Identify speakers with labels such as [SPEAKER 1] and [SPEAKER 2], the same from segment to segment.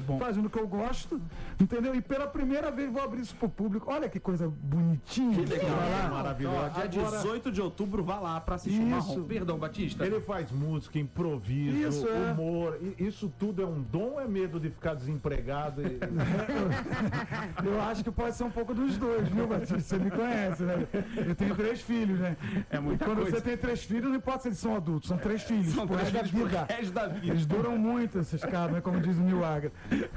[SPEAKER 1] fazendo o que eu gosto, entendeu? E pela primeira vez vou abrir isso pro público. Olha que coisa bonitinha.
[SPEAKER 2] Que legal,
[SPEAKER 1] lá.
[SPEAKER 2] maravilhoso. Dia 18 de outubro, vá lá pra assistir o Marrom. Perdão, Batista.
[SPEAKER 3] Ele faz música, improviso, humor. Isso tudo é um dom ou é medo de ficar desempregado?
[SPEAKER 1] Eu acho que pode ser um pouco dos dois, viu, Batista? Você me conhece, né? Eu tenho 3 filhos, né?
[SPEAKER 2] É muita
[SPEAKER 1] Quando
[SPEAKER 2] coisa.
[SPEAKER 1] você tem 3 filhos, não importa se eles são adultos, são 3 filhos.
[SPEAKER 2] São 3 filhos pro resto da vida.
[SPEAKER 1] Eles duram muito, esses caras, né? Como diz o Nil Agra.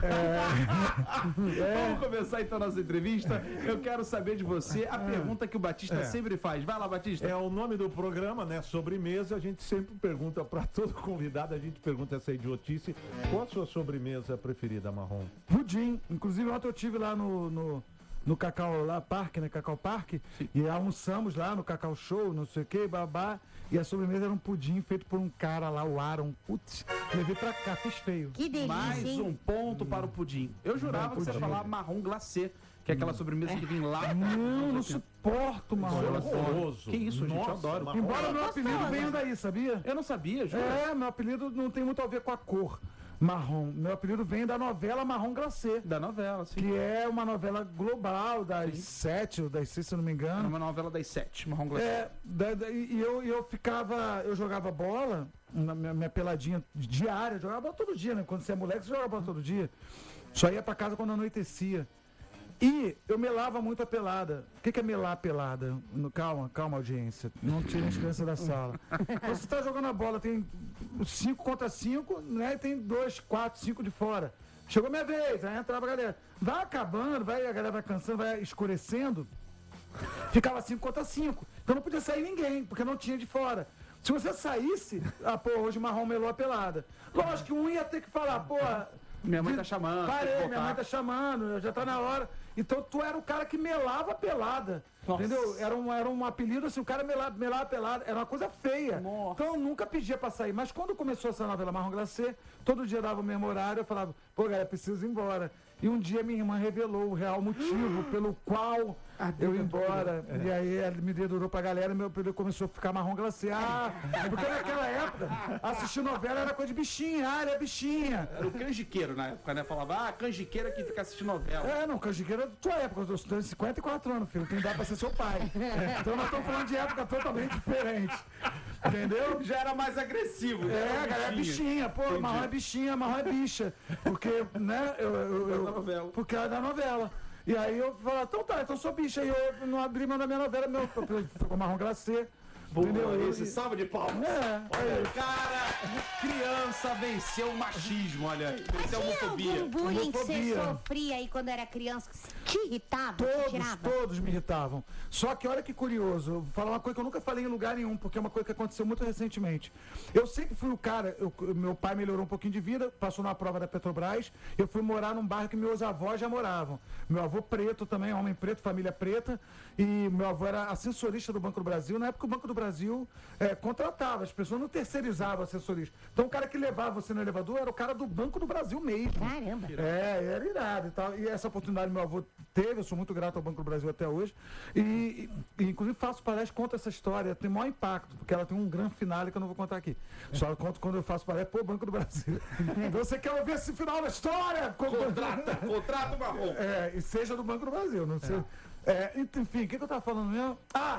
[SPEAKER 2] Vamos começar então nossa entrevista. Eu quero saber de você a pergunta que o Batista sempre faz. Vai lá, Batista.
[SPEAKER 3] É o nome do programa, né? Sobremesa. A gente sempre pergunta para todo convidado, a gente pergunta essa idiotice. Qual a sua sobremesa preferida, Marrom?
[SPEAKER 1] Pudim. Inclusive, ontem eu estive lá no Cacau lá, Parque, né? Cacau Parque. E almoçamos lá no Cacau Show, não sei o que, babá. E a sobremesa era um pudim feito por um cara lá, o Aaron. Putz, levei pra cá, fiz feio.
[SPEAKER 4] Que delícia,
[SPEAKER 2] Mais
[SPEAKER 4] hein?
[SPEAKER 2] um ponto para o pudim. Eu jurava que você ia falar marrom glacê, que é aquela sobremesa que vem lá.
[SPEAKER 1] Não suporto, marrom.
[SPEAKER 3] Horroroso.
[SPEAKER 2] Que isso, gente, eu adoro.
[SPEAKER 3] Marrom.
[SPEAKER 1] Embora meu apelido venha daí, sabia?
[SPEAKER 2] Eu não sabia, juro.
[SPEAKER 1] Meu apelido não tem muito a ver com a cor marrom. Meu apelido vem da novela Marrom Glacê,
[SPEAKER 2] Da novela, sim.
[SPEAKER 1] que é uma novela global das 7 ou das 6, se eu não me
[SPEAKER 2] É
[SPEAKER 1] engano.
[SPEAKER 2] uma novela das 7, marrom glacê.
[SPEAKER 1] E eu jogava bola, na minha peladinha diária, jogava bola todo dia, né? Quando você é moleque, você joga bola todo dia. Só ia pra casa quando anoitecia. E eu melava muito a pelada. O que é melar a pelada? Calma, audiência. Não tire as crianças da sala. Você tá jogando a bola, tem 5 contra 5, né? E tem 2, 4, 5 de fora. Chegou minha vez, aí entrava a galera. Vai acabando, a galera vai cansando, vai escurecendo. Ficava 5 contra 5. Então não podia sair ninguém, porque não tinha de fora. Se você saísse, hoje o Marrom melou a pelada. Lógico que um ia ter que falar,
[SPEAKER 2] Minha mãe tá chamando.
[SPEAKER 1] parei, minha mãe tá chamando, já tá na hora. Então tu era o cara que melava a pelada.
[SPEAKER 2] Nossa.
[SPEAKER 1] Entendeu? Era um apelido assim, o cara melava a pelada. Era uma coisa feia.
[SPEAKER 2] Nossa.
[SPEAKER 1] Então eu nunca pedia pra sair. Mas quando começou essa novela Marrom Glacê, todo dia dava o mesmo horário, eu falava, galera, preciso ir embora. E um dia minha irmã revelou o real motivo pelo qual eu ia embora. E aí ela me dedurou pra galera e meu apelido começou a ficar Marrom Glacê. Porque naquela época, assistir novela era coisa de bichinha. Ele é bichinha.
[SPEAKER 2] Era o canjiqueiro na época, né? Falava, canjiqueira que fica assistindo novela.
[SPEAKER 1] Não, canjiqueiro é da tua época. Eu tenho 54 anos, filho. Tem idade pra ser seu pai. Então nós estamos falando de época totalmente diferente. Entendeu?
[SPEAKER 2] Já era mais agressivo.
[SPEAKER 1] A galera é bichinha. Pô, Marrom é bichinha, Marrom é bicha. Porque, né, porque era da novela. E aí eu falava, então eu sou bicha. E eu não abri mão da minha novela, ficou Marrom Glacê. Entendeu?
[SPEAKER 2] Esse salve de palmas. Olha, cara, criança venceu o machismo, olha. Venceu a homofobia.
[SPEAKER 4] Algum bullying que você
[SPEAKER 1] Homofobia.
[SPEAKER 4] sofria aí quando era criança, que te irritava, te tirava?
[SPEAKER 1] Todos me irritavam. Só que olha que curioso, eu vou falar uma coisa que eu nunca falei em lugar nenhum, porque é uma coisa que aconteceu muito recentemente. Eu sempre fui o cara, meu pai melhorou um pouquinho de vida, passou na prova da Petrobras, eu fui morar num bairro que meus avós já moravam. Meu avô preto também, homem preto, família preta, e meu avô era assessorista do Banco do Brasil. Na época o Banco do Brasil contratava, as pessoas não terceirizavam assessorista. Então o cara que levava você no elevador era o cara do Banco do Brasil mesmo.
[SPEAKER 4] Caramba.
[SPEAKER 1] Era irado e tal. E essa oportunidade meu avô teve, eu sou muito grato ao Banco do Brasil até hoje. E inclusive faço palestra, conto essa história, tem maior impacto, porque ela tem um grande finale que eu não vou contar aqui. Só conto quando eu faço palestra, Banco do Brasil. Então você quer ouvir esse final da história?
[SPEAKER 2] Contrato marrom.
[SPEAKER 1] E seja do Banco do Brasil, não sei. Enfim, o que eu tava falando mesmo?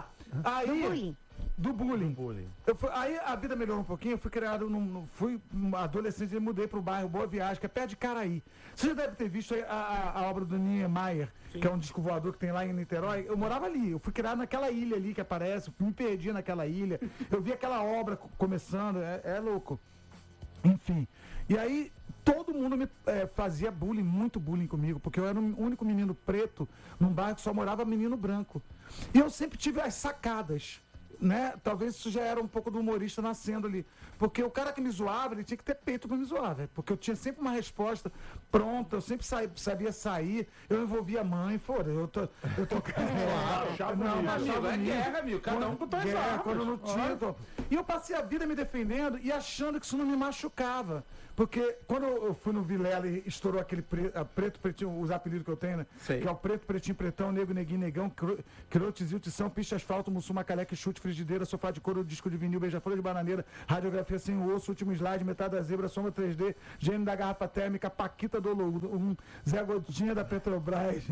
[SPEAKER 1] Aí... Do bullying. Aí a vida melhorou um pouquinho, eu fui criado fui adolescente e mudei pro bairro Boa Viagem, que é perto de Caraí. Você já deve ter visto a obra do Niemeyer, que é um disco voador que tem lá em Niterói. Eu morava ali, eu fui criado naquela ilha ali que aparece, me perdi naquela ilha, eu vi aquela obra começando, é louco. Enfim, e aí todo mundo me fazia bullying, muito bullying comigo, porque eu era o único menino preto num bairro que só morava menino branco. E eu sempre tive as sacadas, né? Talvez isso já era um pouco do humorista nascendo ali. Porque o cara que me zoava, ele tinha que ter peito pra me zoar, velho. Porque eu tinha sempre uma resposta pronta, eu sempre sabia sair, eu envolvia a mãe, eu tô
[SPEAKER 2] Amigo, é guerra, amigo. Cada um com suas armas.
[SPEAKER 1] quando não tinha. E eu passei a vida me defendendo e achando que isso não me machucava. Porque quando eu fui no Vilela e estourou aquele preto, pretinho, os apelidos que eu tenho, né?
[SPEAKER 2] Sei.
[SPEAKER 1] Que é o preto, pretinho, pretão, negro, neguinho, negão, crote, zil, tição, picha, asfalto, mussuma, caleque, chute, frigideira, sofá de couro, disco de vinil, beija-flor de bananeira, radiografia sem osso, último slide, metade da zebra, sombra 3D, gênio da garrafa térmica, Paquita do Zé Gotinha da Petrobras.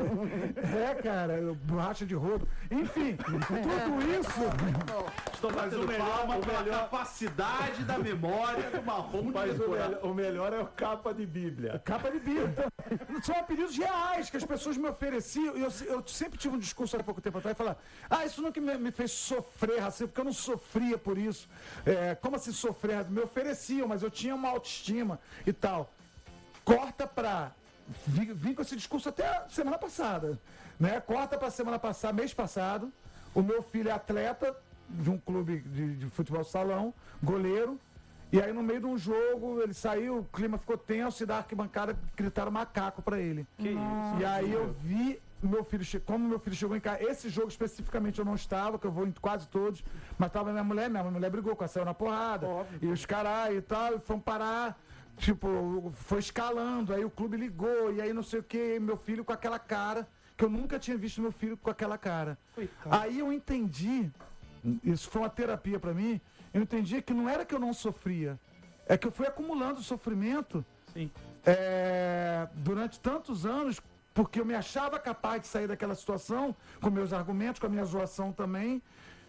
[SPEAKER 1] Cara, borracha de rodo. Enfim, tudo isso...
[SPEAKER 2] Estou batendo palma pela capacidade da memória do Marrom.
[SPEAKER 3] Mas o melhor é o capa de Bíblia.
[SPEAKER 1] Capa de Bíblia. São apelidos reais que as pessoas me ofereciam. E eu sempre tive um discurso há pouco tempo atrás, falar, isso nunca me fez sofrer racismo, porque eu não sofria por isso. Como assim sofrer? Me ofereciam, mas eu tinha uma autoestima e tal. Corta pra... Vim com esse discurso até a semana passada. Né? Corta pra semana passada, mês passado. O meu filho é atleta de um clube de futebol salão, goleiro. E aí, no meio de um jogo, ele saiu, o clima ficou tenso e da arquibancada gritaram macaco pra ele.
[SPEAKER 2] Que isso?
[SPEAKER 1] E aí eu vi meu filho, como meu filho chegou em casa. Esse jogo especificamente eu não estava, que eu vou em quase todos, mas tava minha mulher brigou com a saiu na porrada. Óbvio. E os caras e tal, e foram parar. Tipo, foi escalando, aí o clube ligou, e aí não sei o que, meu filho com aquela cara, que eu nunca tinha visto meu filho com aquela cara. Coitado. Aí eu entendi, isso foi uma terapia pra mim, eu entendi que não era que eu não sofria, é que eu fui acumulando sofrimento.
[SPEAKER 2] Sim.
[SPEAKER 1] Durante tantos anos, porque eu me achava capaz de sair daquela situação, com meus argumentos, com a minha zoação também,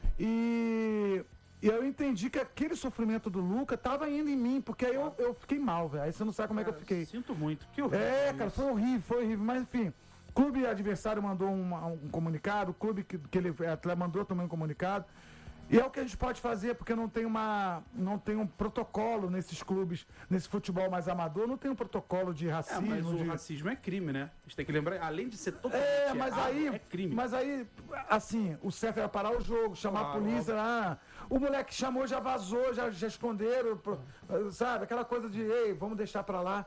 [SPEAKER 1] e eu entendi que aquele sofrimento do Luca tava indo em mim, porque aí eu fiquei mal, velho. Aí você não sabe como é que eu fiquei.
[SPEAKER 2] Sinto muito, que horrível.
[SPEAKER 1] Cara, foi horrível. Mas enfim, o clube adversário mandou um comunicado, o clube que ele mandou também um comunicado. E é o que a gente pode fazer, porque não tem um protocolo nesses clubes, nesse futebol mais amador, não tem um protocolo de racismo.
[SPEAKER 2] Mas o racismo é crime, né? A gente tem que lembrar, além de ser totalmente é crime.
[SPEAKER 1] Mas aí, assim, o certo era parar o jogo, chamar a polícia, o moleque chamou, já vazou, já esconderam, sabe? Aquela coisa de, vamos deixar pra lá.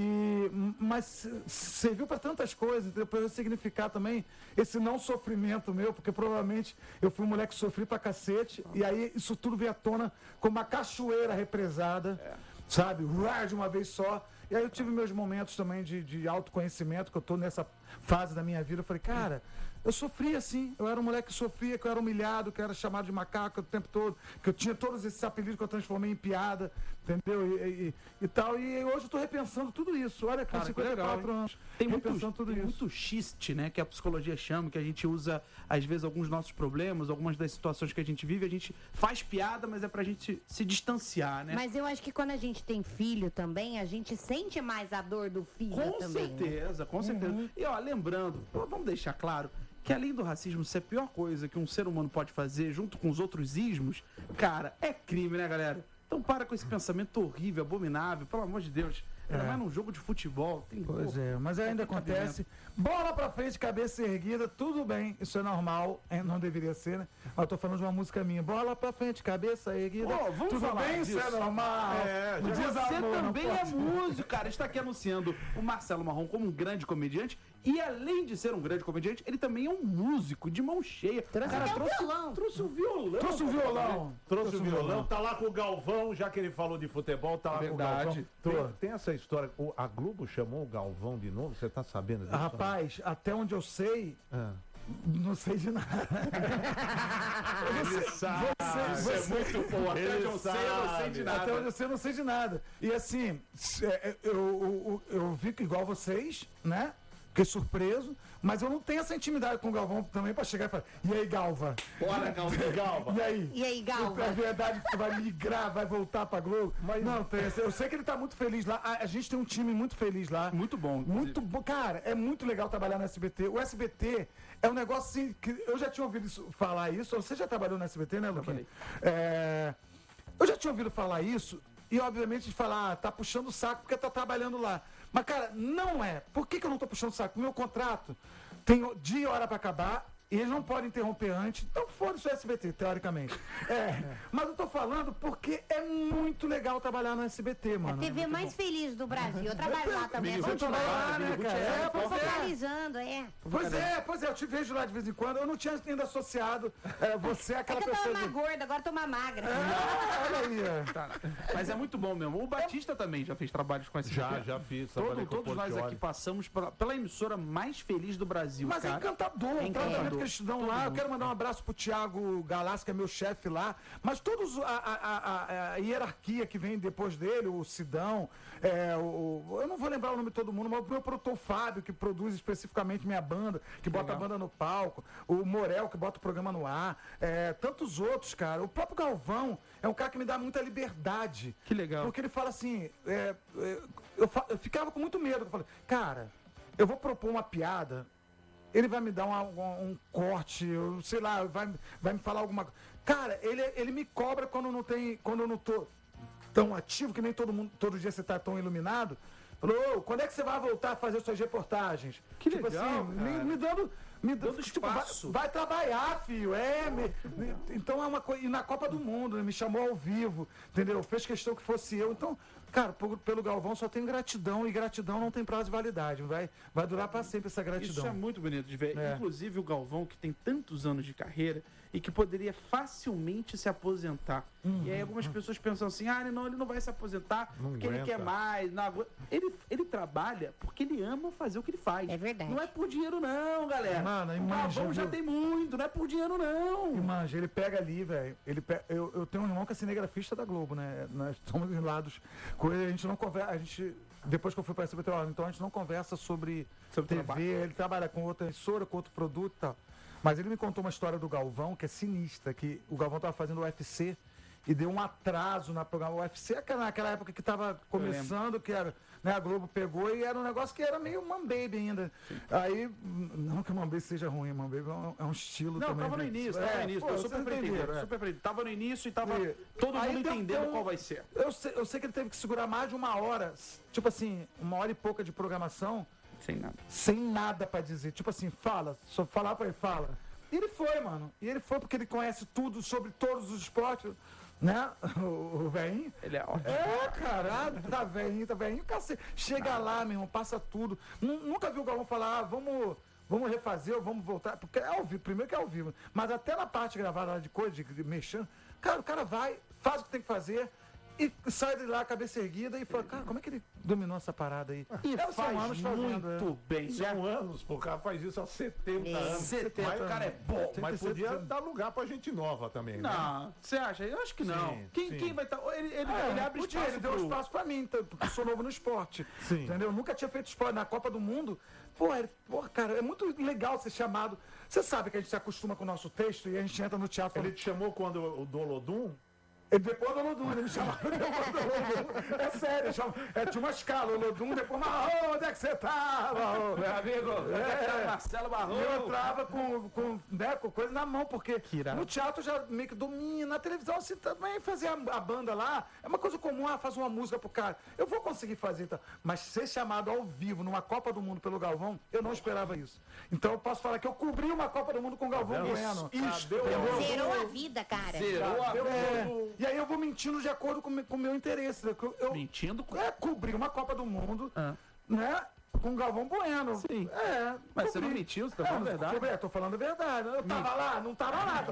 [SPEAKER 1] Mas serviu para tantas coisas, para eu significar também esse não sofrimento meu, porque provavelmente eu fui um moleque que sofri pra cacete, e aí isso tudo veio à tona como uma cachoeira represada, sabe? De uma vez só. E aí eu tive meus momentos também de autoconhecimento, que eu tô nessa fase da minha vida. Eu falei, cara, eu sofria assim, eu era um moleque que sofria, que eu era humilhado, que eu era chamado de macaco o tempo todo, que eu tinha todos esses apelidos que eu transformei em piada, entendeu? E tal, e hoje eu tô repensando tudo isso. Olha, com 54 anos,
[SPEAKER 2] tem muito xiste, né, que a psicologia chama, que a gente usa, às vezes, alguns nossos problemas, algumas das situações que a gente vive, a gente faz piada, mas é pra gente se distanciar, né?
[SPEAKER 4] Mas eu acho que quando a gente tem filho também, a gente sente mais a dor do filho também.
[SPEAKER 2] Com certeza. E ó, lembrando, vamos deixar claro, que além do racismo ser a pior coisa que um ser humano pode fazer junto com os outros ismos, cara, é crime, né, galera? Então para com esse pensamento horrível, abominável, pelo amor de Deus. Ainda mais num jogo de futebol.
[SPEAKER 1] Mas ainda acontece. Bola pra frente, cabeça erguida, tudo bem, isso é normal, não deveria ser, né? Eu tô falando de uma música minha. Bola pra frente, cabeça erguida,
[SPEAKER 2] vamos
[SPEAKER 1] tudo
[SPEAKER 2] falar
[SPEAKER 1] bem,
[SPEAKER 2] disso.
[SPEAKER 1] Isso é normal.
[SPEAKER 2] Você também é músico, cara. Está aqui anunciando o Marcelo Marrom como um grande comediante. E além de ser um grande comediante, ele também é um músico de mão cheia.
[SPEAKER 3] Trouxe o violão. Trouxe o violão. Tá lá com o Galvão, já que ele falou de futebol, tá lá com o Galvão. Tem essa história, a Globo chamou o Galvão de novo, você tá sabendo disso?
[SPEAKER 1] Rapaz, até onde eu sei, não sei de nada.
[SPEAKER 3] Você é muito bom, até onde eu sei, eu não sei de nada.
[SPEAKER 1] Até onde eu sei, eu não sei de nada. E assim, eu vi que igual vocês, né? Fiquei surpreso, mas eu não tenho essa intimidade com o Galvão também pra chegar e falar, e aí, Galva?
[SPEAKER 3] Bora, Galva.
[SPEAKER 1] E aí, Galva? É verdade que tu vai migrar, vai voltar pra Globo? Mas não, eu sei que ele tá muito feliz lá. A gente tem um time muito feliz lá.
[SPEAKER 2] Muito bom.
[SPEAKER 1] Muito bom. Cara, é muito legal trabalhar no SBT. O SBT é um negócio assim, que eu já tinha ouvido falar isso. Você já trabalhou no SBT, né, Luquinha? Eu já tinha ouvido falar isso. E, obviamente, falar, tá puxando o saco porque tá trabalhando lá. Mas, cara, não é. Por que eu não tô puxando o saco? O meu contrato tem dia e hora pra acabar e eles não podem interromper antes. Então, foda-se o SBT, teoricamente. Mas eu tô falando porque é muito legal trabalhar no SBT, mano.
[SPEAKER 4] A TV mais feliz do Brasil. Eu trabalho lá também.
[SPEAKER 1] Você trabalha lá, né, cara?
[SPEAKER 4] Focalizando,
[SPEAKER 1] Pois é, eu te vejo lá de vez em quando. Eu não tinha ainda associado você àquela pessoa.
[SPEAKER 4] Eu tava gorda, agora tô uma magra.
[SPEAKER 1] Olha aí.
[SPEAKER 2] Tá. Mas é muito bom mesmo. O Batista também já fez trabalhos com SBT.
[SPEAKER 3] Já fiz.
[SPEAKER 2] Todos nós aqui passamos pela emissora mais feliz do Brasil,
[SPEAKER 1] mas
[SPEAKER 2] cara.
[SPEAKER 1] É encantador. que eles dão lá. Eu quero mandar um abraço pro Thiago Galassi, que é meu chefe lá. Mas todos a hierarquia que vem depois dele, o Sidão, eu não vou lembrar o nome de todo mundo, mas o meu produtor Fábio, que produz especificamente minha banda, que bota a banda no palco, o Morel, que bota o programa no ar, tantos outros, cara. O próprio Galvão é um cara que me dá muita liberdade.
[SPEAKER 2] Que legal.
[SPEAKER 1] Porque ele fala assim, eu ficava com muito medo. Eu falei, cara, eu vou propor uma piada, ele vai me dar um corte, sei lá, vai me falar alguma coisa. Cara, ele me cobra quando eu não tô tão ativo, que nem todo dia você tá tão iluminado. Falou, quando é que você vai voltar a fazer suas reportagens?
[SPEAKER 2] Que legal, assim,
[SPEAKER 1] me dando
[SPEAKER 2] espaço.
[SPEAKER 1] Tipo, vai trabalhar, filho. Então é uma coisa. E na Copa do Mundo, me chamou ao vivo, entendeu? Fez questão que fosse eu. Então, cara, pelo Galvão só tem gratidão, e gratidão não tem prazo de validade. Vai durar para sempre essa gratidão.
[SPEAKER 2] Isso é muito bonito de ver. Inclusive o Galvão, que tem tantos anos de carreira e que poderia facilmente se aposentar. E aí algumas pessoas pensam assim, ele não vai se aposentar porque ele quer mais. Ele trabalha porque ele ama fazer o que ele faz.
[SPEAKER 4] É verdade.
[SPEAKER 2] Não é por dinheiro não, galera.
[SPEAKER 1] Mano,
[SPEAKER 2] o Galvão já tem muito, não é por dinheiro não.
[SPEAKER 1] Manja, ele pega ali, velho. Eu tenho um irmão que é cinegrafista da Globo, né? Nós somos em lados com ele, a gente não conversa, depois que eu fui para SBT, então a gente não conversa sobre TV, trabalho. Ele trabalha com outra emissora, com outro produto e tal. Mas ele me contou uma história do Galvão, que é sinistra, que o Galvão estava fazendo o UFC e deu um atraso na programa. O UFC é naquela época que estava começando, que era, né, a Globo pegou e era um negócio que era meio Mambaby ainda. Aí, não que o Mambaby seja ruim, Mambaby é um estilo também.
[SPEAKER 2] Não, tava no início, tava no início e tava todo mundo entendendo qual vai ser.
[SPEAKER 1] Eu sei que ele teve que segurar mais de uma hora, tipo assim, 1h e pouca de programação, sem nada pra dizer. Tipo assim, só falar pra ele, fala. E ele foi, mano. E ele foi porque ele conhece tudo sobre todos os esportes, né? O velhinho.
[SPEAKER 2] Ele é ótimo.
[SPEAKER 1] Caralho, tá velhinho, cacete. Chega lá, meu irmão, passa tudo. Nunca vi o Galvão falar, vamos refazer ou vamos voltar. Porque é ao vivo, primeiro que é ao vivo. Mas até na parte gravada lá de coisa, de mexendo, cara, o cara vai, faz o que tem que fazer. E sai de lá, cabeça erguida, e fala, cara, como é que ele dominou essa parada aí?
[SPEAKER 2] E faz muito bem.
[SPEAKER 3] São anos, pô, o cara faz isso há 70 anos.
[SPEAKER 2] 70, mas o cara é bom.
[SPEAKER 3] Mas podia dar lugar pra gente nova também, né?
[SPEAKER 2] Não, você acha? Eu acho que não. Quem vai estar... Ele abre espaço.
[SPEAKER 1] Ele deu espaço pra mim, porque eu sou novo no esporte.
[SPEAKER 3] Sim.
[SPEAKER 1] Entendeu? Nunca tinha feito esporte na Copa do Mundo. Cara, é muito legal ser chamado. Você sabe que a gente se acostuma com o nosso texto e a gente entra no teatro.
[SPEAKER 3] Ele te chamou quando o do Olodum?
[SPEAKER 1] Depois do Olodum, ele me chamava depois do Olodum. É sério, tinha uma escala, Olodum, depois Marrom, onde é que você tava?
[SPEAKER 2] Meu amigo, Marcelo Marrom.
[SPEAKER 1] E eu entrava com coisa na mão, porque no teatro já meio que domina, na televisão assim também fazer a banda lá, é uma coisa comum, faz uma música pro cara. Eu vou conseguir fazer, então. Mas ser chamado ao vivo numa Copa do Mundo pelo Galvão, eu não esperava isso. Então eu posso falar que eu cobri uma Copa do Mundo com o Galvão Bueno.
[SPEAKER 4] Zerou a vida, cara.
[SPEAKER 2] Zerou a vida.
[SPEAKER 1] E aí eu vou mentindo de acordo com o meu interesse.
[SPEAKER 2] Mentindo?
[SPEAKER 1] Cobrir uma Copa do Mundo, né? Com o Galvão Bueno.
[SPEAKER 2] Sim. Mas você não mentiu, você tá falando a verdade.
[SPEAKER 1] Tô falando a verdade. Eu tava lá, não tava lá.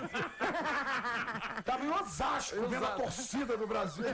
[SPEAKER 1] Tava em Osasco, vendo a torcida do Brasil.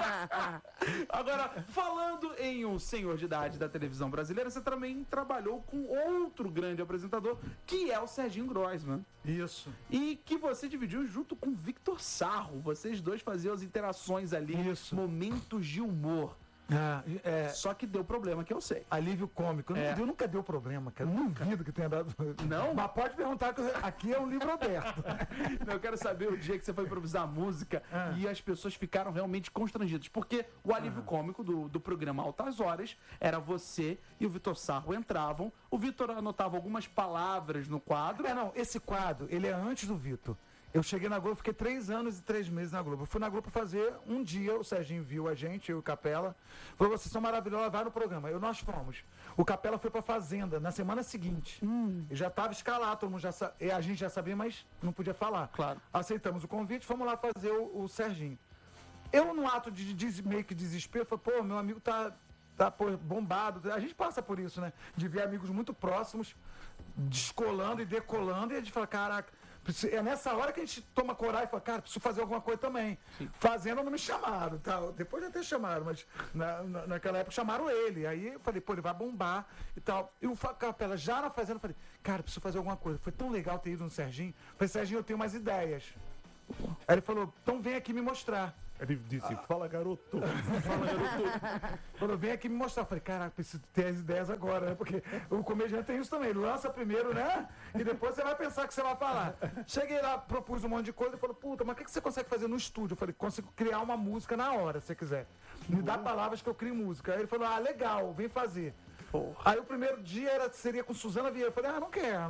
[SPEAKER 2] Agora, falando em um senhor de idade da televisão brasileira, você também trabalhou com outro grande apresentador, que é o Serginho Groisman.
[SPEAKER 1] Isso.
[SPEAKER 2] E que você dividiu junto com o Victor Sarro. Vocês dois faziam as interações ali, momentos de humor. Só que deu problema, que eu sei.
[SPEAKER 1] Alívio cômico. Nunca deu problema, cara. Duvido que tenha dado.
[SPEAKER 2] Não?
[SPEAKER 1] Mas pode perguntar, que aqui é um livro aberto.
[SPEAKER 2] Não, eu quero saber o dia que você foi improvisar música e as pessoas ficaram realmente constrangidas. Porque o alívio cômico do programa Altas Horas era você e o Vitor Sarro entravam. O Vitor anotava algumas palavras no quadro.
[SPEAKER 1] Esse quadro, ele é antes do Vitor. Eu cheguei na Globo, fiquei 3 anos e 3 meses na Globo. Eu fui na Globo fazer um dia, o Serginho viu a gente, eu e o Capela, falou, vocês são maravilhosos, vai no programa. Nós fomos. O Capela foi pra Fazenda na semana seguinte. Eu já estava escalado, todo mundo a gente já sabia, mas não podia falar.
[SPEAKER 2] Claro.
[SPEAKER 1] Aceitamos o convite, fomos lá fazer o Serginho. Eu, num ato de meio que desespero, falei, meu amigo tá bombado. A gente passa por isso, né? De ver amigos muito próximos descolando e decolando, e a gente fala, caraca, É nessa hora que a gente toma coragem e fala, cara, preciso fazer alguma coisa também. Sim. Fazendo, não me chamaram, tal. Depois já até chamaram, mas naquela época chamaram ele. Aí eu falei, pô, ele vai bombar e tal. E o Capela, já na fazenda, eu falei, cara, preciso fazer alguma coisa. Foi tão legal ter ido no Serginho. Eu falei, Serginho, eu tenho umas ideias. Aí ele falou, então vem aqui me mostrar.
[SPEAKER 3] Ele disse, fala garoto. Fala garoto.
[SPEAKER 1] Falou, vem aqui me mostrar. Eu falei, caraca, preciso ter as ideias agora, né? Porque o comediante tem isso também. Ele lança primeiro, né? E depois você vai pensar o que você vai falar. Cheguei lá, propus um monte de coisa e falou, puta, mas o que você consegue fazer no estúdio? Eu falei, consigo criar uma música na hora, se você quiser. Me dá palavras que eu crio música. Aí ele falou, legal, vem fazer. Porra. Aí o primeiro dia seria com Suzana Vieira. Eu falei, não quero.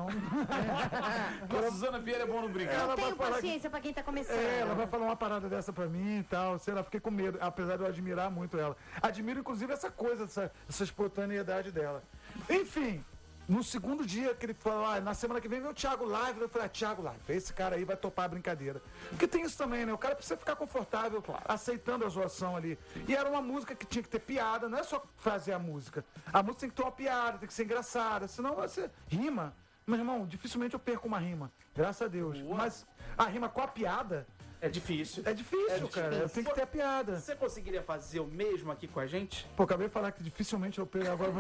[SPEAKER 2] A Suzana Vieira é bom não brigar.
[SPEAKER 4] Eu não tenho paciência pra quem tá começando.
[SPEAKER 1] Ela vai falar uma parada dessa pra mim e tal. Sei lá, fiquei com medo, apesar de eu admirar muito ela. Admiro, inclusive, essa coisa, essa espontaneidade dela. Enfim, no segundo dia que ele falou, na semana que vem vem o Thiago Live. Eu falei, Thiago Live, esse cara aí vai topar a brincadeira. Porque tem isso também, né? O cara precisa ficar confortável, aceitando a zoação ali. E era uma música que tinha que ter piada, não é só fazer a música. A música tem que ter uma piada, tem que ser engraçada, senão você rima. Meu irmão, dificilmente eu perco uma rima, graças a Deus. Mas a rima com a piada...
[SPEAKER 2] É difícil.
[SPEAKER 1] É difícil, cara. Tem que ter a piada.
[SPEAKER 2] Você conseguiria fazer o mesmo aqui com a gente?
[SPEAKER 1] Pô, acabei de falar que dificilmente eu pego agora.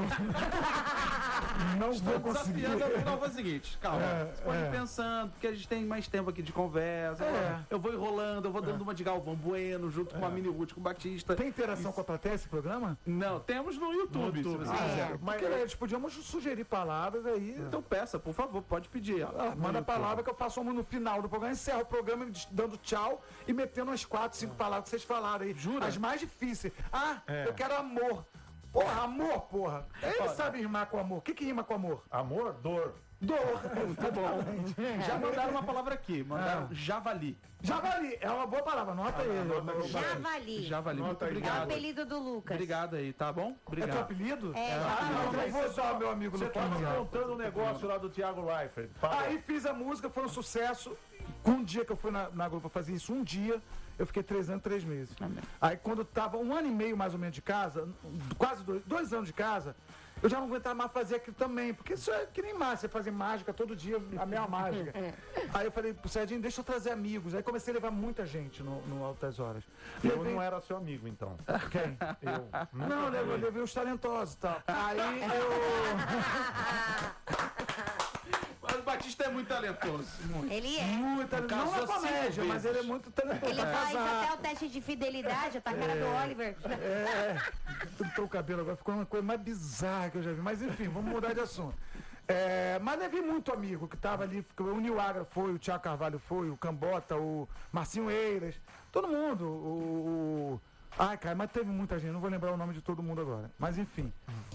[SPEAKER 1] Não vou conseguir.
[SPEAKER 2] Não, foi o seguinte, calma. Você pode ir pensando, porque a gente tem mais tempo aqui de conversa. Eu vou enrolando, eu vou dando uma de Galvão Bueno junto com a Mini Ruth, com o Batista.
[SPEAKER 1] Tem interação com a plateia esse programa?
[SPEAKER 2] Não, temos no YouTube. Se você quiser.
[SPEAKER 1] Mas eles podíamos sugerir palavras aí.
[SPEAKER 2] Então peça, por favor, pode pedir.
[SPEAKER 1] Manda a palavra que eu faço uma no final do programa, encerro o programa dando tchau e metendo umas 4, 5 palavras que vocês falaram aí. Jura? As mais difíceis. Eu quero amor. Porra, amor, porra. Ele sabe rimar com amor. O que rima com amor?
[SPEAKER 3] Amor, dor.
[SPEAKER 1] Dor.
[SPEAKER 2] Muito bom. Já mandaram uma palavra aqui. Mandaram javali.
[SPEAKER 1] Javali. É uma boa palavra. Anota aí.
[SPEAKER 4] Javali.
[SPEAKER 2] Javali. Muito
[SPEAKER 4] É o
[SPEAKER 2] obrigado.
[SPEAKER 4] apelido do Lucas.
[SPEAKER 2] Obrigado aí, tá bom? Obrigado.
[SPEAKER 1] É teu apelido?
[SPEAKER 4] É.
[SPEAKER 1] Não vou usar meu amigo
[SPEAKER 3] Você
[SPEAKER 1] Luquinha.
[SPEAKER 3] estava contando um negócio lá do Thiago Leifert.
[SPEAKER 1] Aí fiz a música, foi um sucesso. Um dia que eu fui na Globo fazer isso, um dia, eu fiquei 3 anos, 3 meses. Amém. Aí quando tava 1 ano e meio mais ou menos de casa, quase 2 anos de casa, eu já não aguentava mais fazer aquilo também, porque isso é que nem mágica, você fazer mágica todo dia, a mesma mágica. Aí eu falei pro Serginho, deixa eu trazer amigos. Aí comecei a levar muita gente no Altas Horas.
[SPEAKER 3] Eu não era seu amigo, então.
[SPEAKER 1] Quem?
[SPEAKER 3] Eu.
[SPEAKER 1] Não, eu levei os talentosos e tal. Aí
[SPEAKER 2] Mas o Batista é muito talentoso.
[SPEAKER 4] Ele é.
[SPEAKER 1] muito talentoso. Não na comédia, mas ele é muito talentoso.
[SPEAKER 4] Ele faz até o teste de fidelidade, tá a cara do Oliver.
[SPEAKER 1] Pintou o cabelo agora, ficou uma coisa mais bizarra que eu já vi. Mas enfim, vamos mudar de assunto. Mas levei muito amigo que tava ali, o Nil Agra foi, o Thiago Carvalho foi, o Cambota, o Marcinho Eiras, todo mundo. Ai, cara, mas teve muita gente, não vou lembrar o nome de todo mundo agora. Mas enfim.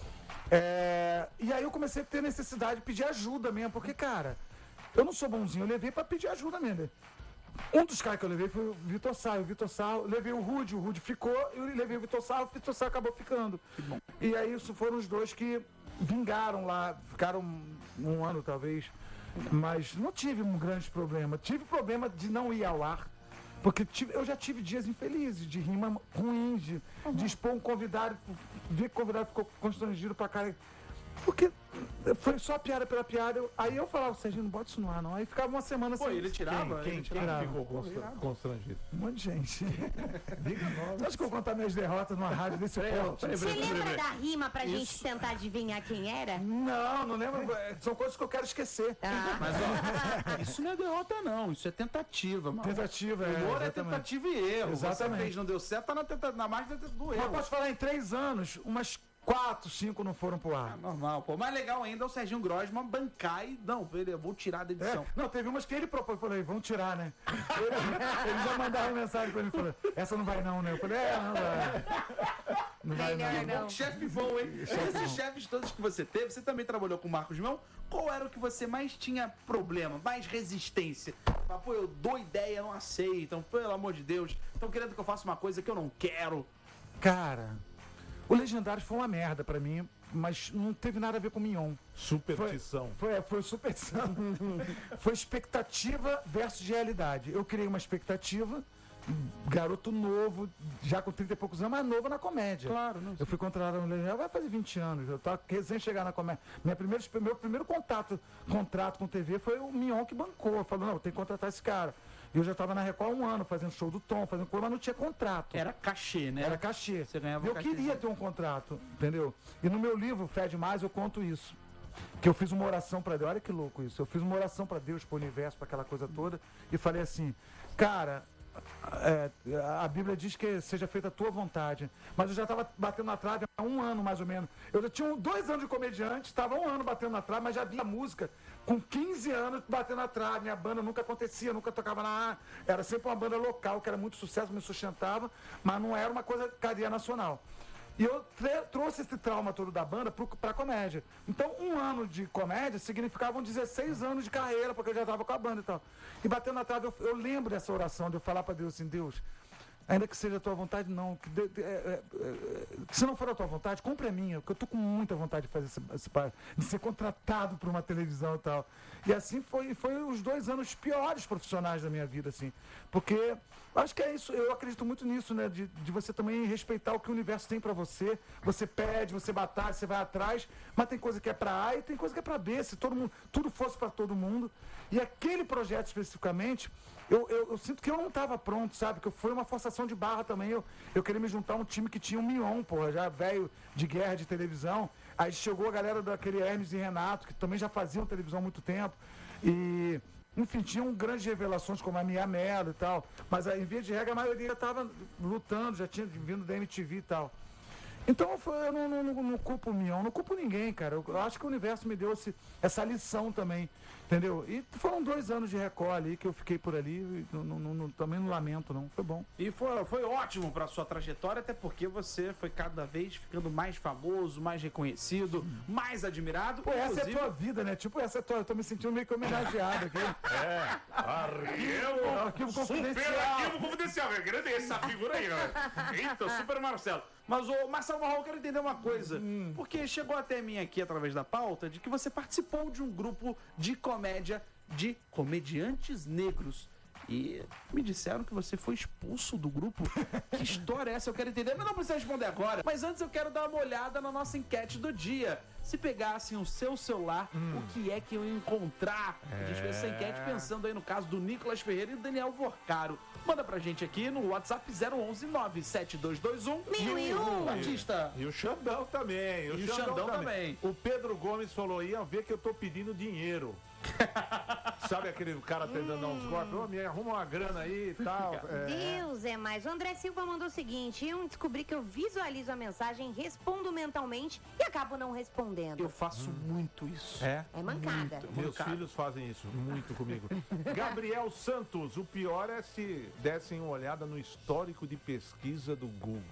[SPEAKER 1] E aí eu comecei a ter necessidade de pedir ajuda mesmo, porque, cara, eu não sou bonzinho, eu levei pra pedir ajuda mesmo. Um dos caras que eu levei foi o Vitor Sarro, levei o Rude ficou, eu levei o Vitor Sarro acabou ficando. Que bom. E aí isso foram os dois que vingaram lá, ficaram 1 ano talvez, mas não tive um grande problema. Tive problema de não ir ao ar, porque eu já tive dias infelizes, de rima ruim, de expor um convidado, ver que o convidado ficou constrangido pra cara. Porque foi só piada pela piada. Aí eu falava, Serginho, não bota isso no ar, não. Aí ficava uma semana
[SPEAKER 2] sem. Pô, ele tirava?
[SPEAKER 3] Quem ficou constrangido?
[SPEAKER 1] Um monte de gente. Acho que eu vou contar minhas derrotas numa rádio desse ponto.
[SPEAKER 4] Você lembra da rima pra gente tentar adivinhar quem era?
[SPEAKER 1] Não lembro. São coisas que eu quero esquecer.
[SPEAKER 2] Mas, ó, isso não é derrota, não. Isso é tentativa, mano.
[SPEAKER 1] Tentativa,
[SPEAKER 2] humor é tentativa e erro.
[SPEAKER 1] Exatamente.
[SPEAKER 2] Você fez, não deu certo, tá na margem do erro.
[SPEAKER 1] Eu posso falar em 3 anos, umas 4, 5 não foram pro ar.
[SPEAKER 2] Normal, pô. Mais legal ainda é o Serginho Grossman bancar e... Não, eu vou tirar da edição.
[SPEAKER 1] Não, teve umas que ele propôs. Eu falei, vamos tirar, né? Ele já mandava mensagem pra mim, falou, essa não vai não, né? Eu falei, não vai. Não vai não.
[SPEAKER 2] Chefe bom, hein? Esses chefes todos que você teve, você também trabalhou com o Marcos Mion. Qual era o que você mais tinha problema, mais resistência? Pô, eu dou ideia, não aceitam. Pelo amor de Deus. Estão querendo que eu faça uma coisa que eu não quero.
[SPEAKER 1] Cara... O Legendários foi uma merda pra mim, mas não teve nada a ver com o Mignon.
[SPEAKER 3] Superstição.
[SPEAKER 1] Foi superstição. Foi expectativa versus realidade. Eu criei uma expectativa garoto novo, já com 30 e poucos anos, mas novo na comédia.
[SPEAKER 2] Claro, não.
[SPEAKER 1] Eu fui contratado no Legião, vai fazer 20 anos. Eu tava recém chegar na comédia. Meu primeiro contrato com TV foi o Mion que bancou. Falou, não, tem que contratar esse cara. E eu já estava na Record há um ano, fazendo show do Tom, fazendo coisa, mas não tinha contrato.
[SPEAKER 2] Era cachê, né?
[SPEAKER 1] Era cachê.
[SPEAKER 2] Você ganhava
[SPEAKER 1] eu queria ter um contrato, entendeu? E no meu livro, Fede Mais, eu conto isso. Que eu fiz uma oração para Deus. Olha que louco isso. Eu fiz uma oração para Deus, para o universo, para aquela coisa toda. E falei assim, cara, a Bíblia diz que seja feita a tua vontade. Mas eu já estava batendo na trave há um ano, mais ou menos. Eu já tinha 2 anos de comediante, estava 1 ano batendo na trave, mas já via música com 15 anos batendo na trave. Minha banda nunca acontecia, nunca tocava na... Era sempre uma banda local, que era muito sucesso, me sustentava, mas não era uma coisa cadeia nacional. E eu trouxe esse trauma todo da banda pra comédia. Então, 1 ano de comédia significavam 16 anos de carreira, porque eu já estava com a banda e tal. E batendo na trave, eu lembro dessa oração, de eu falar para Deus assim, Deus, ainda que seja a tua vontade, não. Se não for a tua vontade, compre a minha, porque eu tô com muita vontade de fazer de ser contratado por uma televisão e tal. E assim foi os 2 anos piores profissionais da minha vida, assim. Porque acho que é isso, eu acredito muito nisso, né? De você também respeitar o que o universo tem pra você. Você pede, você batalha, você vai atrás, mas tem coisa que é pra A e tem coisa que é pra B. Se tudo fosse pra todo mundo. E aquele projeto especificamente, eu sinto que eu não estava pronto, sabe? Que foi uma forçação de barra também. Eu queria me juntar a um time que tinha um Mion, porra, já velho de guerra de televisão. Aí chegou a galera daquele Hermes e Renato, que também já faziam televisão há muito tempo. E, enfim, tinham grandes revelações como a Mia Mello e tal. Mas, em via de regra, a maioria já estava lutando, já tinha vindo da MTV e tal. Então eu não culpo o Mion, não culpo ninguém, cara. Eu acho que o universo me deu essa lição também, entendeu? E foram 2 anos de Record ali que eu fiquei por ali, também não lamento, não. Foi bom.
[SPEAKER 2] E foi ótimo pra sua trajetória, até porque você foi cada vez ficando mais famoso, mais reconhecido, mais admirado.
[SPEAKER 1] Pô, essa é a tua vida, né? Tipo, essa é a tua... Eu tô me sentindo meio que homenageado aqui.
[SPEAKER 3] Arquivo
[SPEAKER 2] confidencial. Arquivo confidencial, grande essa figura aí, né? Eita, Super Marcelo. Mas, Marcelo Marrom, eu quero entender uma coisa. Porque chegou até mim aqui, através da pauta, de que você participou de um grupo de comédia de comediantes negros. E me disseram que você foi expulso do grupo. Que história é essa? Eu quero entender, mas não precisa responder agora. Mas antes eu quero dar uma olhada na nossa enquete do dia. Se pegassem o seu celular, o que é que eu ia encontrar? A gente fez essa enquete pensando aí no caso do Nicolas Ferreira e do Daniel Vorcaro. Manda pra gente aqui no WhatsApp 011 97221 1001. Batista.
[SPEAKER 3] E o Xandão também.
[SPEAKER 2] E o Xandão também.
[SPEAKER 3] O Pedro Gomes falou, ia ver que eu tô pedindo dinheiro. Sabe aquele cara tentando dar uns golpes? Ô, me arruma uma grana aí e tal.
[SPEAKER 4] Deus é mais. O André Silva mandou o seguinte: eu descobri que eu visualizo a mensagem, respondo mentalmente e acabo não respondendo.
[SPEAKER 2] Eu faço muito isso.
[SPEAKER 4] É mancada.
[SPEAKER 3] Meus filhos fazem isso muito comigo. Gabriel Santos, o pior é se dessem uma olhada no histórico de pesquisa do Google.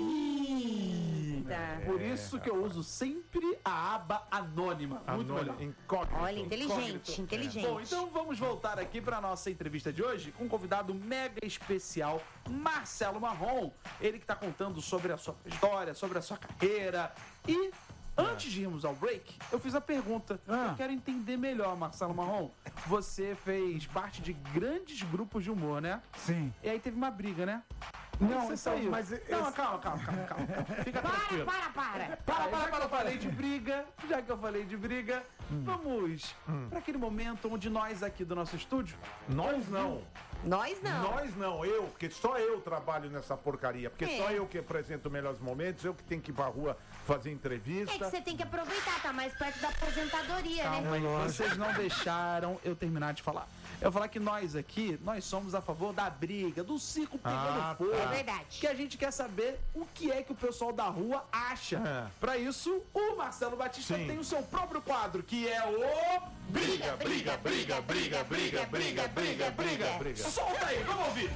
[SPEAKER 2] Por isso que eu uso sempre a aba anônima. Muito melhor.
[SPEAKER 3] Incógnito.
[SPEAKER 4] Olha, inteligente.
[SPEAKER 2] Bom, então vamos voltar aqui para nossa entrevista de hoje com um convidado mega especial, Marcelo Marrom. Ele que está contando sobre a sua história, sobre a sua carreira. E antes de irmos ao break, eu fiz a pergunta. Eu quero entender melhor, Marcelo Marrom. Você fez parte de grandes grupos de humor, né?
[SPEAKER 1] Sim.
[SPEAKER 2] E aí teve uma briga, né?
[SPEAKER 1] Não,
[SPEAKER 2] você saiu.
[SPEAKER 1] mas...
[SPEAKER 2] Não, calma. Fica tranquilo.
[SPEAKER 4] Para.
[SPEAKER 2] Eu falei de briga. Já que eu falei de briga, vamos para aquele momento onde nós aqui do nosso estúdio...
[SPEAKER 3] Nós não.
[SPEAKER 4] Nós não,
[SPEAKER 3] porque só eu trabalho nessa porcaria. Porque só eu que apresento melhores momentos, eu que tenho que ir pra rua fazer entrevista.
[SPEAKER 4] É que você tem que aproveitar, tá mais perto da aposentadoria,
[SPEAKER 2] Calma,
[SPEAKER 4] né?
[SPEAKER 2] Vocês não deixaram eu terminar de falar. Eu vou falar que nós aqui, nós somos a favor da briga, do circo pegando fogo.
[SPEAKER 4] É verdade.
[SPEAKER 2] Que a gente quer saber o que é que o pessoal da rua acha. Pra isso, o Marcelo Batista tem o seu próprio quadro, que é o...
[SPEAKER 3] Briga.
[SPEAKER 2] Solta aí, vamos ouvir.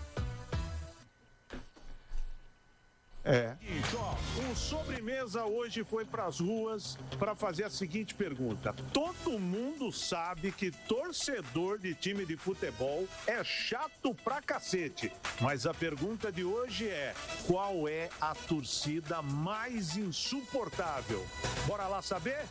[SPEAKER 5] O Sobremesa hoje foi para as ruas para fazer a seguinte pergunta. Todo mundo sabe que torcedor de time de futebol é chato pra cacete. Mas a pergunta de hoje é: qual é a torcida mais insuportável? Bora lá saber?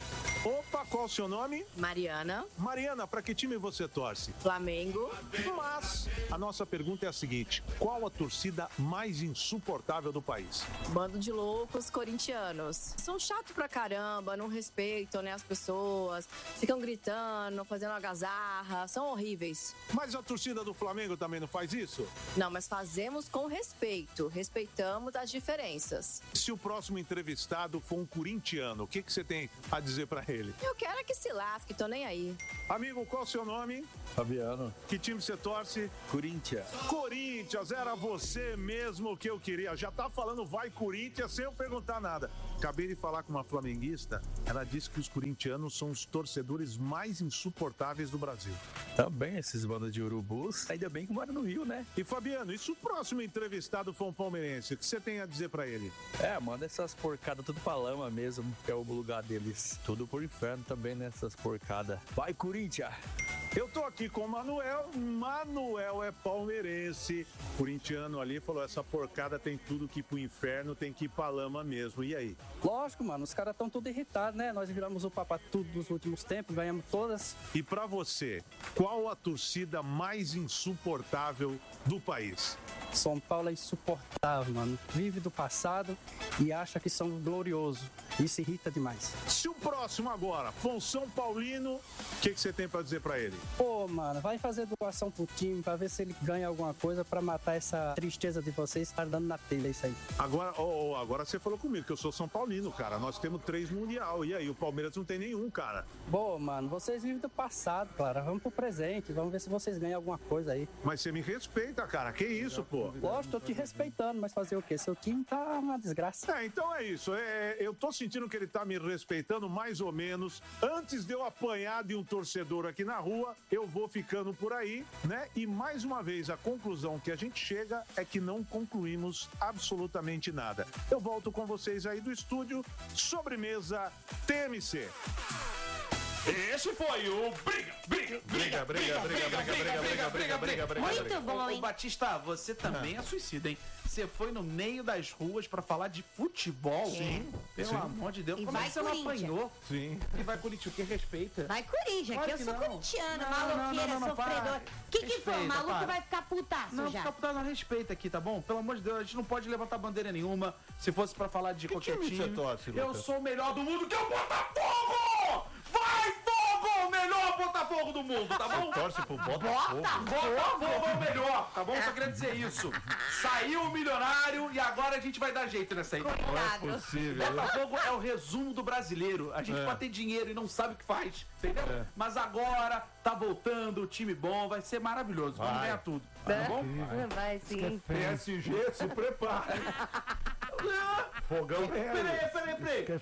[SPEAKER 5] Opa, qual o seu nome?
[SPEAKER 6] Mariana.
[SPEAKER 5] Mariana, para que time você torce?
[SPEAKER 6] Flamengo.
[SPEAKER 5] Mas a nossa pergunta é a seguinte: qual a torcida mais insuportável do país?
[SPEAKER 6] Bando de loucos corintianos. São chatos pra caramba, não respeitam, né, as pessoas. Ficam gritando, fazendo algazarra. São horríveis.
[SPEAKER 5] Mas a torcida do Flamengo também não faz isso?
[SPEAKER 6] Não, mas fazemos com respeito. Respeitamos as diferenças.
[SPEAKER 5] Se o próximo entrevistado for um corintiano, o que você tem a dizer para ele?
[SPEAKER 6] Eu quero é que se lasque, tô nem aí.
[SPEAKER 5] Amigo, qual o seu nome?
[SPEAKER 7] Fabiano.
[SPEAKER 5] Que time você torce?
[SPEAKER 7] Corinthians.
[SPEAKER 5] Corinthians, era você mesmo que eu queria. Já tá falando vai Corinthians sem eu perguntar nada. Acabei de falar com uma flamenguista, ela disse que os corintianos são os torcedores mais insuportáveis do Brasil.
[SPEAKER 7] Também esses bandos de urubus, ainda bem que mora no Rio, né?
[SPEAKER 5] E Fabiano, e se o próximo entrevistado for um palmeirense, o que você tem a dizer pra ele?
[SPEAKER 7] Manda essas porcadas tudo pra lama mesmo, que é o lugar deles. Tudo por inferno também, né? Essas porcadas. Vai, Corinthians!
[SPEAKER 5] Eu tô aqui com o Manuel. Manuel é palmeirense. Corintiano ali falou: essa porcada tem tudo que ir pro inferno, tem que ir pra lama mesmo. E aí?
[SPEAKER 8] Lógico, mano, os caras estão tudo irritados, né? Nós viramos o Papa tudo nos últimos tempos, ganhamos todas.
[SPEAKER 5] E pra você, qual a torcida mais insuportável do país?
[SPEAKER 8] São Paulo é insuportável, mano. Vive do passado e acha que são gloriosos. Isso irrita demais.
[SPEAKER 5] Se o próximo agora for um São Paulino, o que você tem pra dizer pra ele?
[SPEAKER 8] Pô, mano, vai fazer doação pro time pra ver se ele ganha alguma coisa pra matar essa tristeza de vocês estar dando na telha isso aí.
[SPEAKER 5] Agora você falou comigo que eu sou São Paulino, cara. Nós temos 3 mundial. E aí, o Palmeiras não tem nenhum, cara.
[SPEAKER 8] Pô, mano, vocês vivem do passado, cara. Vamos pro presente. Vamos ver se vocês ganham alguma coisa aí.
[SPEAKER 5] Mas você me respeita, cara. Que isso, pô?
[SPEAKER 8] Lógico, tô te respeitando, mas fazer o quê? Seu time tá uma desgraça.
[SPEAKER 5] Então é isso. Eu tô sentindo que ele tá me respeitando mais ou menos. Antes de eu apanhar de um torcedor aqui na rua, eu vou ficando por aí, né? E mais uma vez, a conclusão que a gente chega é que não concluímos absolutamente nada. Eu volto com vocês aí do estúdio. Sobremesa TMC.
[SPEAKER 2] Esse foi o Briga.
[SPEAKER 4] Muito bom, hein?
[SPEAKER 2] Ô, Batista, você também é suicida, hein? Você foi no meio das ruas pra falar de futebol?
[SPEAKER 4] Sim.
[SPEAKER 2] Pelo amor de Deus.
[SPEAKER 4] E
[SPEAKER 2] Como é
[SPEAKER 4] vai
[SPEAKER 2] que você não
[SPEAKER 4] Corinthians.
[SPEAKER 2] apanhou?
[SPEAKER 3] Sim.
[SPEAKER 2] E vai Corinthians, o que respeita?
[SPEAKER 4] Vai Corinthians,
[SPEAKER 2] Claro
[SPEAKER 4] que eu
[SPEAKER 2] que
[SPEAKER 4] sou
[SPEAKER 2] não.
[SPEAKER 4] corintiano,
[SPEAKER 2] Não,
[SPEAKER 4] maloqueira,
[SPEAKER 2] não,
[SPEAKER 4] sofredor.
[SPEAKER 2] para.
[SPEAKER 4] O que foi?
[SPEAKER 2] Respeita,
[SPEAKER 4] O maluco
[SPEAKER 2] para.
[SPEAKER 4] vai ficar putaço
[SPEAKER 2] Não,
[SPEAKER 4] já.
[SPEAKER 2] fica putando, respeita aqui, tá bom? Pelo amor de Deus, a gente não pode levantar bandeira nenhuma. Se fosse pra falar de qualquer
[SPEAKER 3] time
[SPEAKER 2] time.
[SPEAKER 3] você torce,
[SPEAKER 2] Eu
[SPEAKER 3] Lucas?
[SPEAKER 2] sou o melhor do mundo, que é o Botafogo! Vai, Fogo! O melhor Botafogo do mundo, tá bom?
[SPEAKER 3] Torce pro Botafogo.
[SPEAKER 2] Botafogo é o melhor, tá bom? Só queria dizer isso. Saiu o milionário e agora a gente vai dar jeito nessa aí.
[SPEAKER 4] Coitado.
[SPEAKER 3] Possível.
[SPEAKER 2] Botafogo é o resumo do brasileiro. A gente pode ter dinheiro e não sabe o que faz, entendeu? Mas agora tá voltando, o time bom, vai ser maravilhoso. Vamos ganhar tudo, tá bom?
[SPEAKER 4] Vai sim.
[SPEAKER 3] PSG, se prepare. Fogão vem aí.
[SPEAKER 2] Peraí.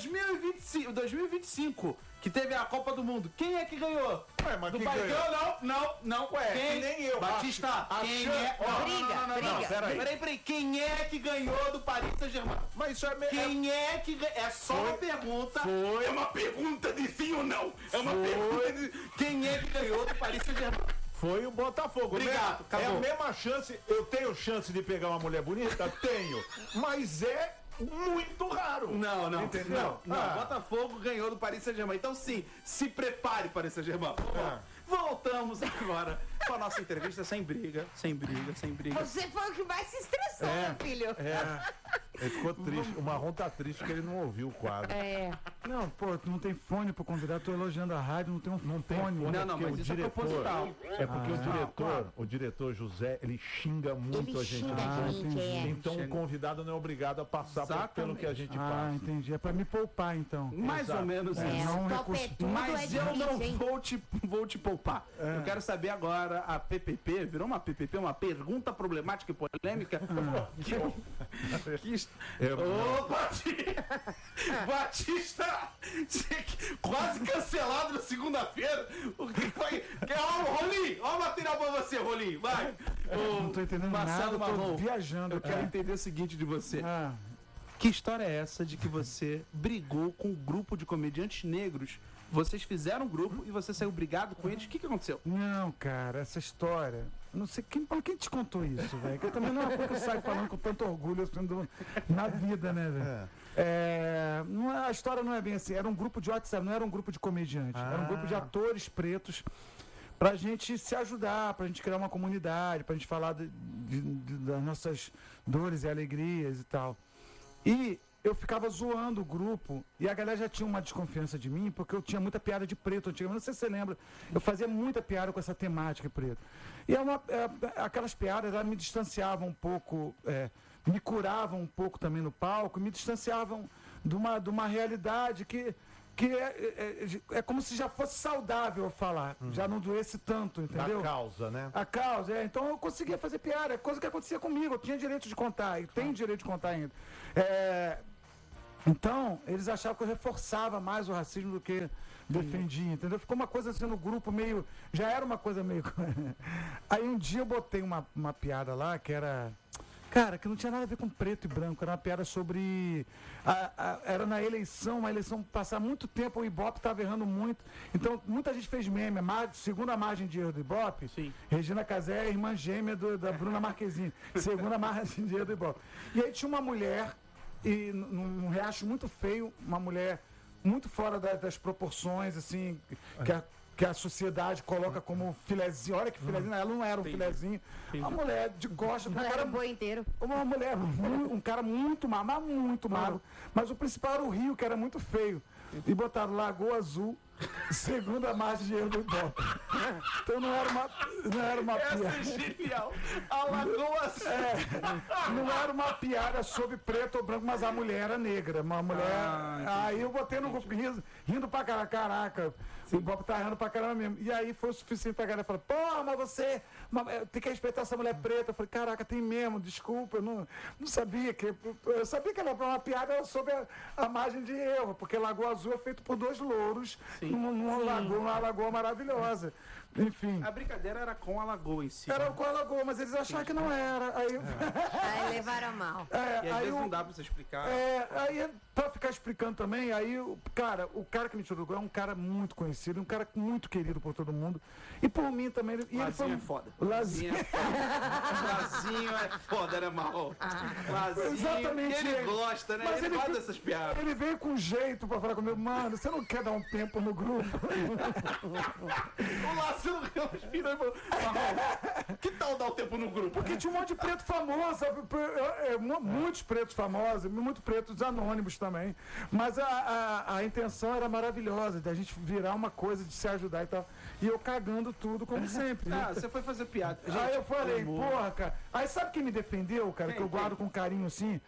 [SPEAKER 2] 2025, que teve a Copa do Mundo. Quem é que ganhou?
[SPEAKER 3] Ué, mas
[SPEAKER 2] Do
[SPEAKER 3] quem
[SPEAKER 2] Bahia?
[SPEAKER 3] ganhou?
[SPEAKER 2] Não.
[SPEAKER 3] Ué,
[SPEAKER 2] Quem?
[SPEAKER 3] que nem eu.
[SPEAKER 2] Batista, quem é?
[SPEAKER 4] Briga.
[SPEAKER 2] Peraí. Quem é que ganhou do Paris Saint-Germain?
[SPEAKER 3] Mas isso é meio...
[SPEAKER 2] Quem é que ganhou? É só uma pergunta.
[SPEAKER 3] Foi.
[SPEAKER 2] É uma pergunta de sim ou não. É uma pergunta de... Quem é que ganhou do Paris Saint-Germain?
[SPEAKER 3] Foi o Botafogo.
[SPEAKER 2] Obrigado,
[SPEAKER 3] É a
[SPEAKER 2] acabou.
[SPEAKER 3] mesma chance. Eu tenho chance de pegar uma mulher bonita? Tenho. Mas é muito raro.
[SPEAKER 2] Não.
[SPEAKER 3] Entendeu?
[SPEAKER 2] Não. Botafogo ganhou do Paris Saint-Germain. Então sim, se prepare para Paris Saint-Germain. Voltamos agora com a nossa entrevista sem briga.
[SPEAKER 4] Você foi o que mais se estressou, meu filho.
[SPEAKER 3] Ele ficou triste. O Marrom tá triste que ele não ouviu o quadro.
[SPEAKER 1] Não, pô, não tem fone pro convidado, tô elogiando a rádio, não tem um fone.
[SPEAKER 2] Não,
[SPEAKER 3] Porque
[SPEAKER 2] mas
[SPEAKER 3] o
[SPEAKER 2] isso é
[SPEAKER 3] diretor,
[SPEAKER 2] proposital.
[SPEAKER 3] É porque o diretor José, ele xinga muito
[SPEAKER 4] Ele
[SPEAKER 3] a gente.
[SPEAKER 4] xinga
[SPEAKER 3] no
[SPEAKER 4] a
[SPEAKER 3] jogo.
[SPEAKER 4] gente,
[SPEAKER 3] Então o convidado não é obrigado a passar pelo que a gente
[SPEAKER 1] Ah,
[SPEAKER 3] passa.
[SPEAKER 1] entendi. É pra me poupar, então.
[SPEAKER 2] Mais ou menos isso.
[SPEAKER 1] não
[SPEAKER 4] o
[SPEAKER 1] recurso-
[SPEAKER 4] topetudo
[SPEAKER 2] Mas
[SPEAKER 4] é
[SPEAKER 2] eu não
[SPEAKER 4] difícil, hein?
[SPEAKER 2] vou te poupar. Eu quero saber agora, a PPP, virou uma PPP, uma pergunta problemática e polêmica. Ô, Batista! Quase cancelado na segunda-feira. O que foi? Ó, Rolim! Ó o material pra você, Rolim! Vai!
[SPEAKER 1] Não tô entendendo
[SPEAKER 2] Marcelo
[SPEAKER 1] nada, tô
[SPEAKER 2] Marrom,
[SPEAKER 1] viajando.
[SPEAKER 2] eu quero entender o seguinte de você.
[SPEAKER 1] Ah,
[SPEAKER 2] Que história é essa de que você brigou com um grupo de comediantes negros? Vocês fizeram um grupo e você saiu brigado com eles? O que aconteceu?
[SPEAKER 1] não, cara, essa história não sei quem te contou isso, velho. Que também não é uma coisa que eu saio falando com tanto orgulho assim, na vida, né, velho? A história não é bem assim. Era um grupo de WhatsApp, não era um grupo de comediantes. Era um grupo de atores pretos pra gente se ajudar, pra gente criar uma comunidade, pra gente falar das nossas dores e alegrias e tal. E eu ficava zoando o grupo e a galera já tinha uma desconfiança de mim porque eu tinha muita piada de preto antigamente. Não sei se você lembra, eu fazia muita piada com essa temática preto. E aquelas piadas me distanciavam um pouco, me curavam um pouco também no palco, me distanciavam de uma realidade que é como se já fosse saudável falar, já não doesse tanto, entendeu?
[SPEAKER 3] A causa, né?
[SPEAKER 1] A causa, então eu conseguia fazer piada, coisa que acontecia comigo, eu tinha direito de contar, e tenho direito de contar ainda. Então, eles achavam que eu reforçava mais o racismo do que defendia, entendeu? Ficou uma coisa assim no grupo meio, já era uma coisa meio... Aí um dia eu botei uma piada lá que era... Cara, que não tinha nada a ver com preto e branco, era uma piada sobre... era na eleição, uma eleição passar muito tempo, o Ibope estava errando muito, então muita gente fez meme, segunda margem de erro do Ibope, Regina Casé é a irmã gêmea da Bruna Marquezine, segunda margem de erro do Ibope. E aí tinha uma mulher, e num riacho muito feio, uma mulher muito fora das proporções, assim, que a sociedade coloca como filezinho. Olha que filezinho, ela não era um filezinho. Uma mulher de costas,
[SPEAKER 4] não era um boi inteiro.
[SPEAKER 1] Uma mulher, um cara muito magro, mas o principal era o rio, que era muito feio. E botaram Lagoa Azul, segunda margem de erro do Ibope. Então não era uma piada.
[SPEAKER 2] Essa é genial. A Lagoa Azul.
[SPEAKER 1] Não era uma piada sobre preto ou branco, mas a mulher era negra. Uma mulher. Aí eu botei no grupo rindo pra caraca. O Ibope tá rindo pra caramba mesmo. E aí foi o suficiente pra galera falar, pô, mas você tem que respeitar essa mulher preta. Eu falei, caraca, tem mesmo, desculpa, eu não sabia que. Eu sabia que era uma piada sobre a margem de erro, porque Lagoa Azul é feito por dois louros numa lagoa maravilhosa. Enfim.
[SPEAKER 2] A brincadeira era com a lagoa em si.
[SPEAKER 1] Era com a lagoa, mas eles acharam que não era. Aí
[SPEAKER 4] levaram a mal.
[SPEAKER 2] E às vezes não dá pra você explicar.
[SPEAKER 1] Aí, pra ficar explicando também, aí, o cara que me tirou do gol é um cara muito conhecido, um cara muito querido por todo mundo. E por mim também.
[SPEAKER 2] Lazinho é foda.
[SPEAKER 1] Lazinho é
[SPEAKER 2] foda. Lazinho é foda, né, Marrom? Lazinho.
[SPEAKER 1] Exatamente.
[SPEAKER 2] Ele gosta, né? Ele gosta dessas piadas.
[SPEAKER 1] Ele veio com jeito pra falar comigo, mano, você não quer dar um tempo no grupo?
[SPEAKER 2] O Lazinho respira e falou, Marrom, que tal dar um tempo no grupo?
[SPEAKER 1] Porque tinha um monte de preto famoso, sabe? Muitos pretos famosos, muitos pretos anônimos também. Mas a intenção era maravilhosa, da gente virar uma coisa de se ajudar e tal. E eu cagando tudo, como sempre.
[SPEAKER 2] Você foi fazer piada.
[SPEAKER 1] Aí eu falei, porra, cara. Aí sabe quem me defendeu, cara, que eu guardo com carinho assim?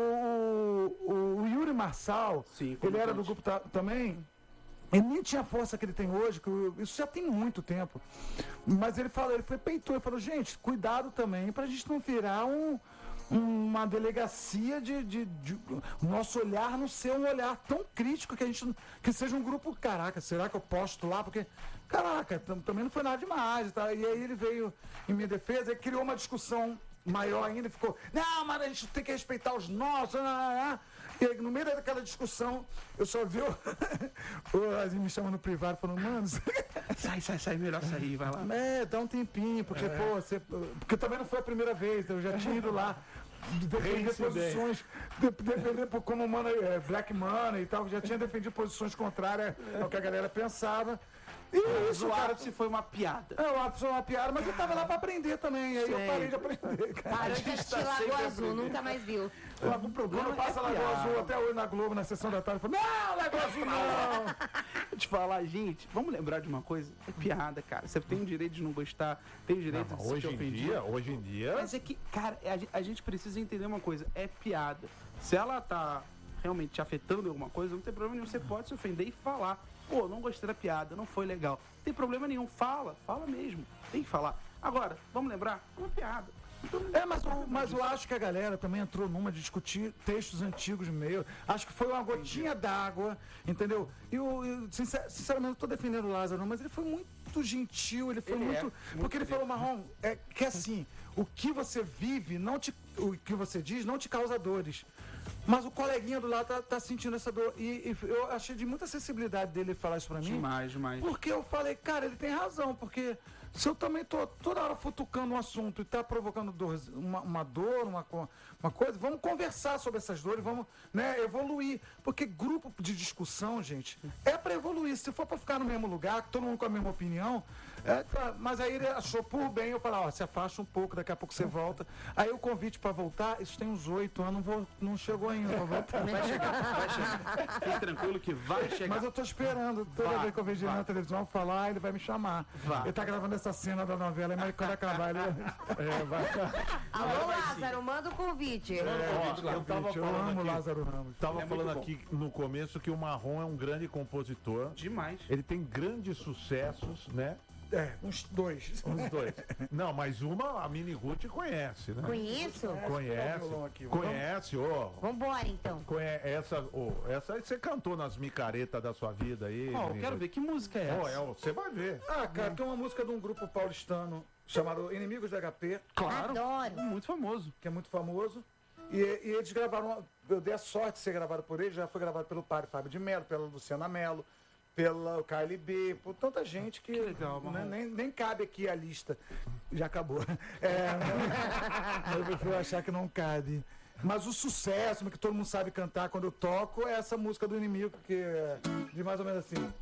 [SPEAKER 1] O Yuri Marçal, ele era do grupo também. Ele nem tinha a força que ele tem hoje, isso já tem muito tempo. Mas ele peitou, ele falou, gente, cuidado também pra gente não virar uma delegacia de nosso olhar não ser um olhar tão crítico que seja um grupo, caraca, será que eu posto lá? Porque, caraca, também não foi nada demais, tá? E aí ele veio em minha defesa e criou uma discussão maior ainda e ficou, não, mas a gente tem que respeitar os nossos, E aí, no meio daquela discussão, eu só vi o Azinho me chamando no privado, falando, mano...
[SPEAKER 2] Sai, melhor sair, vai lá.
[SPEAKER 1] Dá um tempinho, porque, porque também não foi a primeira vez, eu já tinha ido lá defender posições, defender como Black Money e tal, já tinha defendido posições contrárias ao que a galera pensava.
[SPEAKER 2] Isso, o ápice foi uma piada.
[SPEAKER 1] O ápice foi uma piada, mas eu tava lá pra aprender também. Aí eu parei de aprender, cara.
[SPEAKER 4] Parou de assistir Lagoa Azul, nunca mais viu.
[SPEAKER 1] O problema passa Lagoa Azul até hoje na Globo, na sessão da tarde. Eu falo, não, Lagoa Azul não!
[SPEAKER 2] Vou te falar, gente, vamos lembrar de uma coisa? É piada, cara. Você tem o direito de não gostar, tem o direito de se ofender.
[SPEAKER 3] Hoje em dia...
[SPEAKER 2] Mas é que, cara, a gente precisa entender uma coisa. É piada. Se ela tá realmente te afetando em alguma coisa, não tem problema nenhum. Você pode se ofender e falar. Pô, não gostei da piada, não foi legal. Não tem problema nenhum, fala mesmo. Tem que falar. Agora, vamos lembrar, é uma piada. Então,
[SPEAKER 1] mas eu acho que a galera também entrou numa de discutir textos antigos meio. Acho que foi uma gotinha d'água, entendeu? E sinceramente, não estou defendendo o Lázaro, mas ele foi muito gentil, ele foi muito porque ele falou, Marrom, que assim, o que você vive, o que você diz, não te causa dores. Mas o coleguinha do lado tá sentindo essa dor. E eu achei de muita sensibilidade dele falar isso pra mim.
[SPEAKER 2] Demais.
[SPEAKER 1] Porque eu falei, cara, ele tem razão, porque Se eu também tô toda hora futucando um assunto e tá provocando uma dor, uma coisa, vamos conversar sobre essas dores, vamos, né, evoluir. Porque grupo de discussão, gente, é para evoluir. Se for para ficar no mesmo lugar, todo mundo com a mesma opinião, mas aí ele achou por bem eu falar, se afasta um pouco, daqui a pouco você volta. Aí o convite para voltar, isso tem uns 8 anos, não chegou ainda pra voltar.
[SPEAKER 2] Vai chegar. Fique tranquilo que vai chegar.
[SPEAKER 1] Mas eu tô esperando, toda vez que eu vejo ele na televisão falar, ele vai me chamar. Ele tá gravando essa cena da novela, mas quando acabar ele vai.
[SPEAKER 4] Alô, Lázaro, manda o convite.
[SPEAKER 1] Eu amo Lázaro Ramos.
[SPEAKER 3] Tava falando aqui no começo que o Marrom é um grande compositor.
[SPEAKER 2] Demais.
[SPEAKER 3] Ele tem grandes sucessos, né?
[SPEAKER 1] Uns dois.
[SPEAKER 3] Não, mas a Mini Ruth conhece, né?
[SPEAKER 4] Conheço?
[SPEAKER 3] Conhece,
[SPEAKER 4] Vambora, então.
[SPEAKER 3] Essa você cantou nas micaretas da sua vida aí.
[SPEAKER 2] Eu quero ver, que música é essa?
[SPEAKER 3] Você vai ver.
[SPEAKER 1] Cara, tem uma música de um grupo paulistano chamado Inimigos da HP.
[SPEAKER 2] Claro.
[SPEAKER 4] Adoro.
[SPEAKER 2] Muito famoso.
[SPEAKER 1] Que é muito famoso. E eles gravaram, eu dei a sorte de ser gravado por eles, já foi gravado pelo padre Fábio de Mello, pela Luciana Mello, pela KLB, por tanta gente que
[SPEAKER 2] legal,
[SPEAKER 1] nem cabe aqui a lista. Já acabou. Eu prefiro achar que não cabe. Mas o sucesso, que todo mundo sabe cantar quando eu toco, é essa música do Inimigo, que é de mais ou menos assim.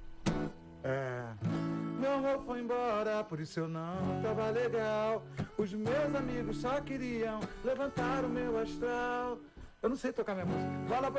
[SPEAKER 1] Meu amor foi embora, por isso eu não tava legal. Os meus amigos só queriam levantar o meu astral. Eu não sei tocar minha música. Fala pra